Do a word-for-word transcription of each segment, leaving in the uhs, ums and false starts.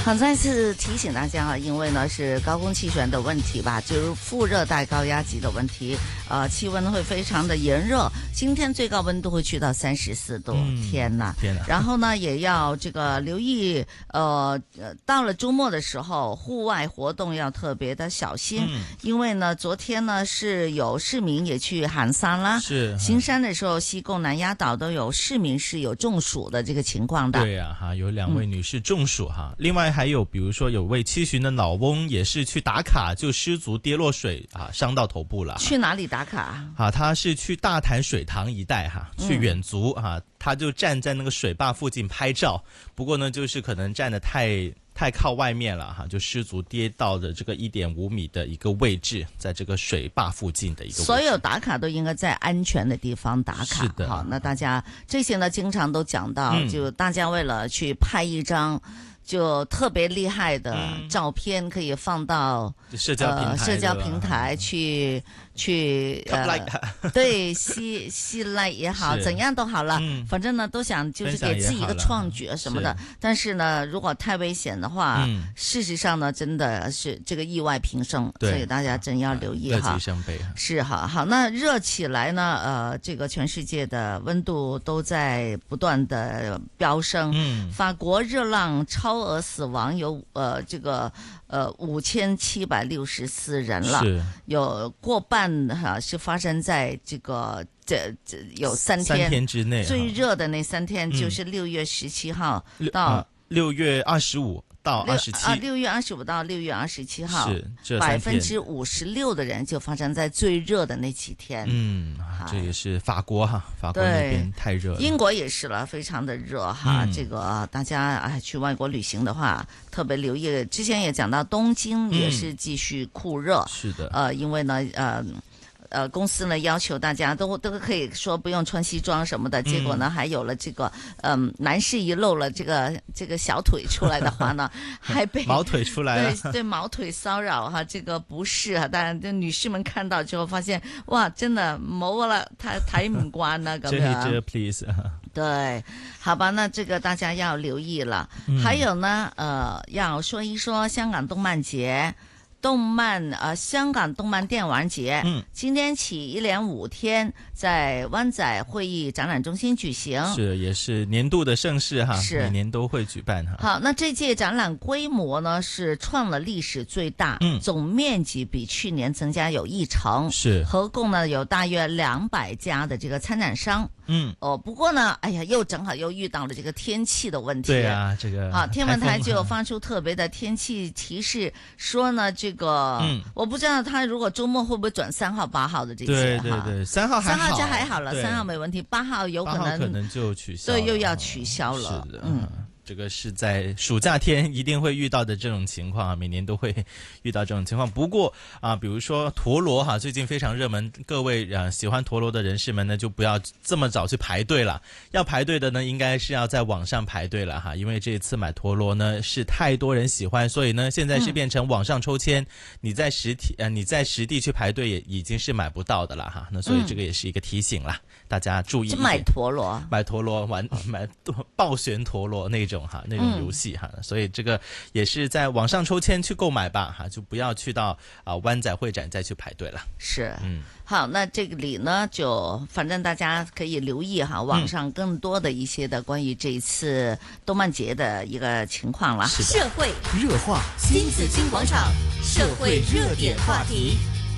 好，再次提醒大家啊，因为呢是高空气旋的问题吧，就是副热带高压级的问题，呃，气温会非常的炎热，今天最高温度会去到三十四度，嗯、天呐， 天呐！ 然后呢，也要这个留意，呃，到了周末的时候，户外活动要特别的小心，嗯、因为呢，昨天呢是有市民也去行山啦， 是行山的时候，西贡南丫岛都有市民是有中暑的这个情况的。 对呀、啊，哈，有两位女士中暑哈、嗯，另外还有比如说有位七旬的老翁也是去打卡，就失足跌落水啊，伤到头部了。 去哪里打卡啊？他是去大潭水塘一带哈，去远足啊，嗯、他就站在那个水坝附近拍照，不过呢，就是可能站得太。太靠外面了哈，就失足跌到的这个一点五米的一个位置，在这个水坝附近的一个位置。 所有打卡都应该在安全的地方打卡。 是的， 好，那大家这些呢，经常都讲到，嗯、就大家为了去拍一张。就特别厉害的照片可以放到、 嗯、社交平台、呃、 社交平台去去呃 like 对吸吸 like 也好，怎样都好了、嗯，反正呢都想就是给自己一个创举什么的。是但是呢，如果太危险的话，嗯、事实上呢，真的是这个意外频生，所以大家真要留意哈。是哈，好，那热起来呢，呃，这个全世界的温度都在不断的飙升。嗯，法国热浪超。超额死亡有呃这个呃五千七百六十四人了，有过半哈、啊、是发生在这个这这有三天三天之内， 最热的那三天就是六月十七号到六月二十五。到二十七啊，六月二十五到六月二十七号，是百分之五十六的人就发生在最热的那几天。 嗯，这也是法国哈，法国那边太热了。 英国也是了，非常的热哈。嗯、这个大家啊去外国旅行的话，特别留意。之前也讲到东京也是继续酷热、 嗯，是的。 呃，因为呢，呃。呃，公司呢要求大家都都可以说不用穿西装什么的，结果呢、嗯、还有了这个，嗯、呃，男士一露了这个这个小腿出来的话呢，还被毛腿出来了， 对对，毛腿骚扰哈，这个不是啊，当然这女士们看到之后发现，哇，真的冇啦，睇睇唔慣啦咁樣。 这 please 对，好吧，那这个大家要留意了。嗯、还有呢，呃，要说一说香港动漫节。动漫呃，香港动漫电玩节，嗯，今天起一连五天在湾仔会议展览中心举行， 是也是年度的盛事哈， 是每年都会举办哈。 好，那这届展览规模呢是创了历史最大，嗯，总面积比去年增加有一成， 是合共呢有大约两百家的这个参展商。嗯，哦，不过呢，哎呀，又正好又遇到了这个天气的问题。 对啊，这个啊，天文台就有发出特别的天气提示，说呢，这个，嗯，我不知道他如果周末会不会转三号、八号的这些。 对对对，三号还好，三号就还好了，三号没问题，八号有可能可能就取消， 对，又要取消了。 是的， 嗯。 这个是在暑假天一定会遇到的这种情况啊，每年都会遇到这种情况。不过啊，比如说陀螺哈，最近非常热门，各位啊喜欢陀螺的人士们呢，就不要这么早去排队了。要排队的呢，应该是要在网上排队了哈，因为这次买陀螺呢是太多人喜欢，所以呢现在是变成网上抽签，嗯、你在实体呃你在实地去排队也已经是买不到的了哈。那所以这个也是一个提醒啦，嗯、大家注意一点。 买陀螺， 买陀螺玩买爆旋陀螺那种。哈，那种游戏哈、嗯，所以这个也是在网上抽签去购买吧，哈，就不要去到啊、呃、湾仔会展再去排队了。 是，嗯，好，那这个里呢，就反正大家可以留意哈，网上更多的一些的关于这一次动漫节的一个情况了。 社会热话，新紫金广场，社会热点话题。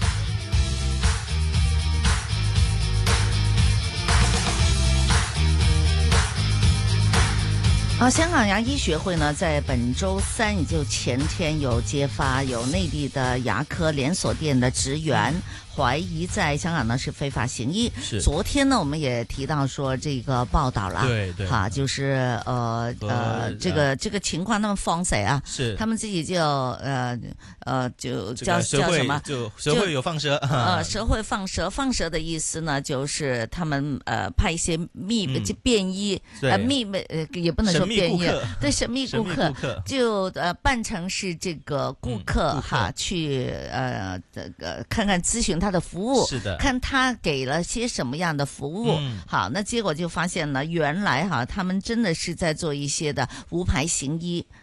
好，香港牙医学会呢，在本周三，也就前天有揭发有内地的牙科连锁店的职员怀疑在香港呢是非法行医。 是。 昨天呢，我们也提到说这个报道了。 对对。 哈，就是呃呃，这个这个情况，他们放谁啊？ 是。 他们自己就呃呃就叫、 这个、 叫什么？ 就蛇会有放蛇。 呃，蛇会放蛇，放蛇的意思呢，就是他们呃派一些秘、嗯、便衣呃秘呃也不能说。便宜对神秘顾客，顾客就呃扮成是这个顾客、嗯、顾客哈，去呃这个看看咨询他的服务， 是的， 看他给了些什么样的服务。嗯、好，那结果就发现呢，原来哈他们真的是在做一些的无牌行医